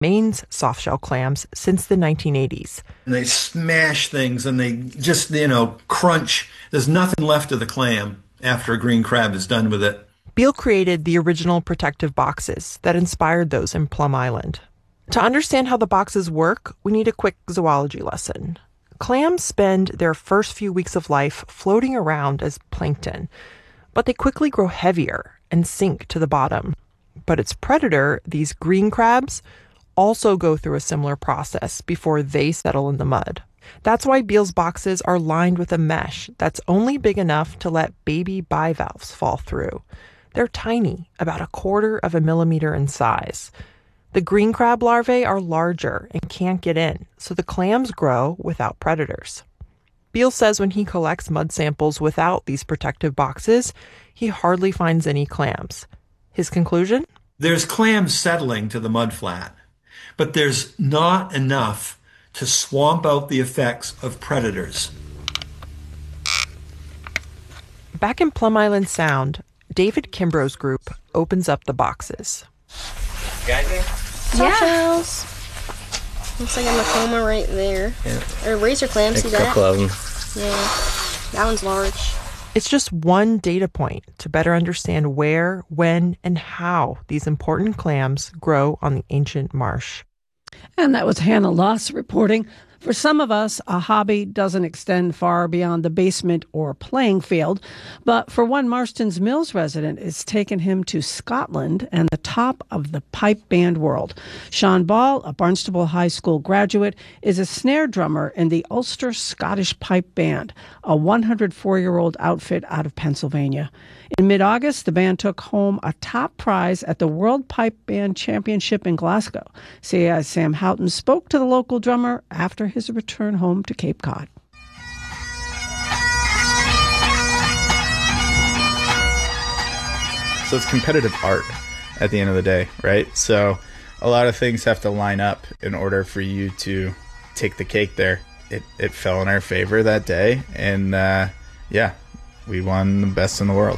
Maine's softshell clams since the 1980s. And they smash things and they just, crunch. There's nothing left of the clam after a green crab is done with it. Beall created the original protective boxes that inspired those in Plum Island. To understand how the boxes work, we need a quick zoology lesson. Clams spend their first few weeks of life floating around as plankton, but they quickly grow heavier and sink to the bottom. But its predator, these green crabs, also go through a similar process before they settle in the mud. That's why Beall's boxes are lined with a mesh that's only big enough to let baby bivalves fall through. They're tiny, about 1/4 millimeter in size. The green crab larvae are larger and can't get in, so the clams grow without predators. Beall says when he collects mud samples without these protective boxes, he hardly finds any clams. His conclusion? There's clams settling to the mud flat, but there's not enough to swamp out the effects of predators. Back in Plum Island Sound, David Kimbrough's group opens up the boxes. Guys there? Shells. Looks like a Macoma right there. Yeah. Or razor clam, see that? A couple of them. Yeah, that one's large. It's just one data point to better understand where, when, and how these important clams grow on the ancient marsh. And that was Hannah Luss reporting. For some of us, a hobby doesn't extend far beyond the basement or playing field. But for one Marston's Mills resident, it's taken him to Scotland and the top of the pipe band world. Sean Ball, a Barnstable High School graduate, is a snare drummer in the Ulster Scottish Pipe Band, a 104-year-old outfit out of Pennsylvania. In mid-August, the band took home a top prize at the World Pipe Band Championship in Glasgow. CAI's Sam Houghton spoke to the local drummer after his return home to Cape Cod. So it's competitive art at the end of the day, right? So a lot of things have to line up in order for you to take the cake there. It fell in our favor that day, and we won the best in the world.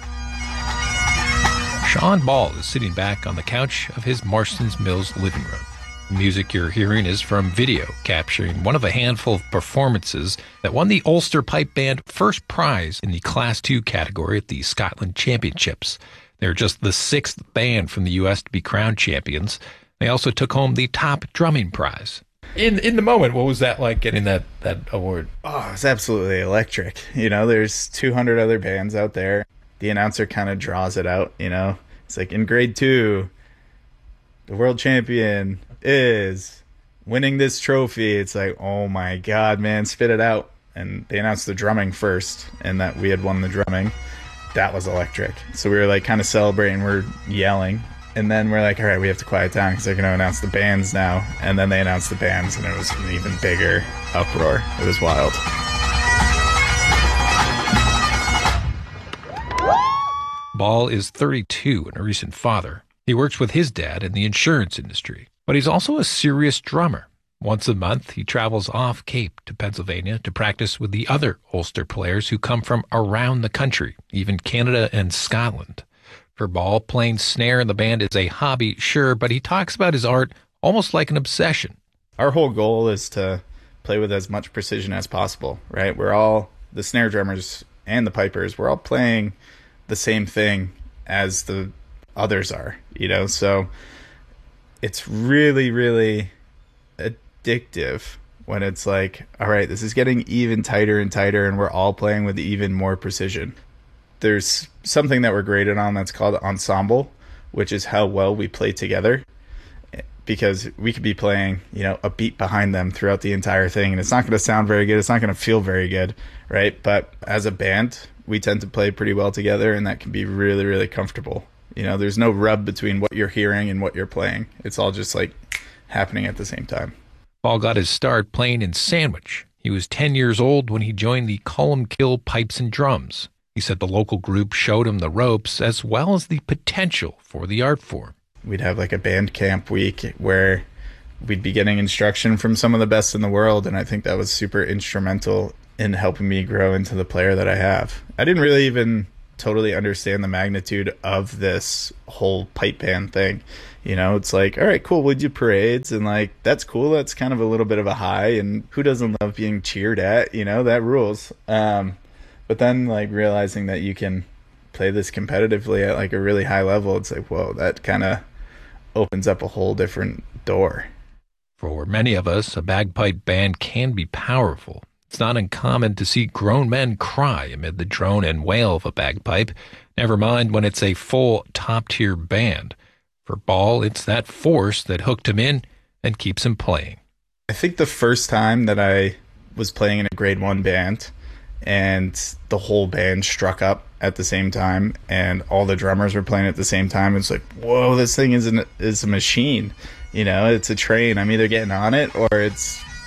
Sean Ball is sitting back on the couch of his Marston's Mills living room. The music you're hearing is from video, capturing one of a handful of performances that won the Ulster Pipe Band first prize in the Class 2 category at the Scotland Championships. They're just the 6th band from the U.S. to be crowned champions. They also took home the top drumming prize. In the moment, what was that like, getting that award? Oh, it's absolutely electric. There's 200 other bands out there. The announcer kind of draws it out, It's like, in grade 2, the world champion is winning this trophy. It's like, oh my God, man, spit it out. And they announced the drumming first, and that we had won the drumming. That was electric. So we were like kind of celebrating, we're yelling. And then we're like, all right, we have to quiet down because they're going to announce the bands now. And then they announced the bands, and it was an even bigger uproar. It was wild. Ball is 32 and a recent father. He works with his dad in the insurance industry, but he's also a serious drummer. Once a month, he travels off Cape to Pennsylvania to practice with the other Ulster players who come from around the country, even Canada and Scotland. For Ball, playing snare in the band is a hobby, sure, but he talks about his art almost like an obsession. Our whole goal is to play with as much precision as possible, right? We're all, the snare drummers and the pipers, we're all playing the same thing as the others are, So it's really, really addictive when it's like, all right, this is getting even tighter and tighter, and we're all playing with even more precision. There's something that we're graded on that's called ensemble, which is how well we play together, because we could be playing, a beat behind them throughout the entire thing, and it's not going to sound very good. It's not going to feel very good, right? But as a band, we tend to play pretty well together, and that can be really, really comfortable. There's no rub between what you're hearing and what you're playing. It's all just like happening at the same time. Ball got his start playing in Sandwich. He was 10 years old when he joined the Columkill Pipes and Drums. He said the local group showed him the ropes as well as the potential for the art form. We'd have like a band camp week where we'd be getting instruction from some of the best in the world, and I think that was super instrumental in helping me grow into the player that I have. I didn't really even totally understand the magnitude of this whole pipe band thing. You know, it's like, all right, cool, we do parades, and like, that's cool. That's kind of a little bit of a high, and who doesn't love being cheered at? You know, that rules. But then like realizing that you can play this competitively at like a really high level, it's like, whoa, that kind of opens up a whole different door. For many of us, a bagpipe band can be powerful. It's not uncommon to see grown men cry amid the drone and wail of a bagpipe, never mind when it's a full top-tier band. For Ball, it's that force that hooked him in and keeps him playing. I think the first time that I was playing in a grade 1 band and the whole band struck up at the same time and all the drummers were playing at the same time, it's like, whoa, this thing is a machine. You know, it's a train. I'm either getting on it or it's